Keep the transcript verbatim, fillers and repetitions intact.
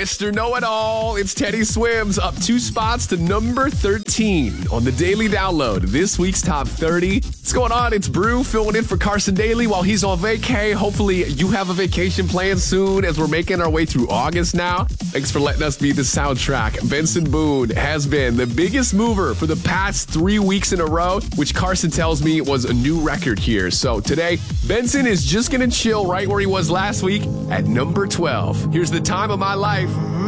Mister Know-It-All. It's Teddy Swims up two spots to number thirteen on the Daily Download. This week's Top thirty. What's going on? It's Brew filling in for Carson Daly while he's on vacay. Hopefully you have a vacation planned soon as we're making our way through August now. Thanks for letting us be the soundtrack. Benson Boone has been the biggest mover for the past three weeks in a row, which Carson tells me was a new record here. So today, Benson is just going to chill right where he was last week at number twelve. Here's The Time of My Life.